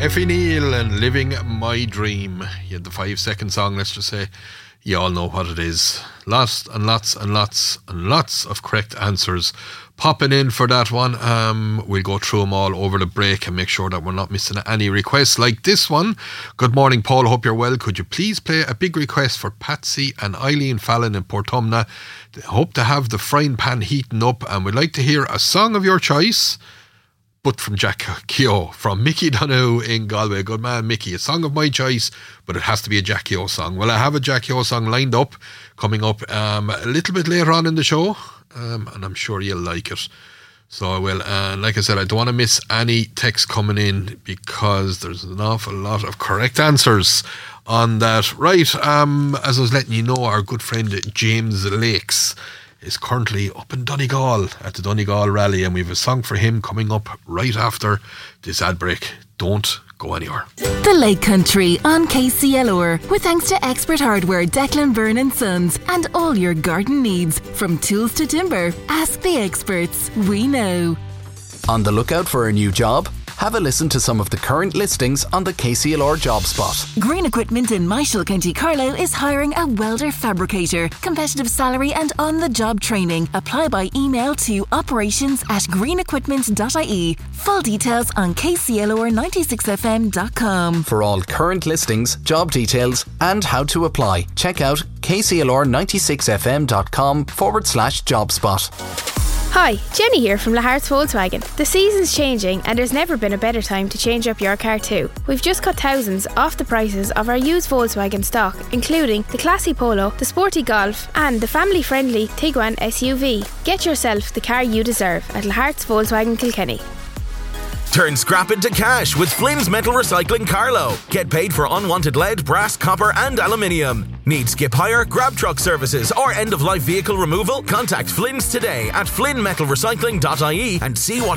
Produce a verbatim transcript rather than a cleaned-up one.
Effie Neal and Living My Dream. You had the five second song, let's just say. You all know what it is. Lots and lots and lots and lots of correct answers popping in for that one. Um, we'll go through them all over the break and make sure that we're not missing any requests like this one. Good morning, Paul. Hope you're well. Could you please play a big request for Patsy and Eileen Fallon in Portumna? They hope to have the frying pan heating up and we'd like to hear a song of your choice, but from Jack Keogh, from Mickey Donoghue in Galway. Good man, Mickey. A song of my choice, but it has to be a Jack Keogh song. Well, I have a Jack Keogh song lined up, coming up um, a little bit later on in the show, um, and I'm sure you'll like it. So I will. And like I said, I don't want to miss any text coming in because there's an awful lot of correct answers on that. Right, um, as I was letting you know, our good friend James Lakes is currently up in Donegal at the Donegal rally, and we have a song for him coming up right after this ad break. Don't go anywhere. The Lake Country on K C L R, with thanks to Expert Hardware, Declan Byrne and Sons, and all your garden needs, from tools to timber. Ask the experts, we know. On the lookout for a new job? Have a listen to some of the current listings on the K C L R Job Spot. Green Equipment in Michael, County Carlow is hiring a welder fabricator. Competitive salary and on-the-job training. Apply by email to operations at green equipment dot I E. Full details on k c l o r ninety-six f m dot com. For all current listings, job details and how to apply, check out k c l r ninety-six f m dot com forward slash job spot. Hi, Jenny here from Lahart's Volkswagen. The season's changing and there's never been a better time to change up your car too. We've just cut thousands off the prices of our used Volkswagen stock, including the classy Polo, the sporty Golf and the family-friendly Tiguan S U V. Get yourself the car you deserve at Lahart's Volkswagen Kilkenny. Turn scrap into cash with Flynn's Metal Recycling Carlow. Get paid for unwanted lead, brass, copper and aluminium. Need skip hire, grab truck services or end-of-life vehicle removal? Contact Flynn's today at flynn metal recycling dot I E and see what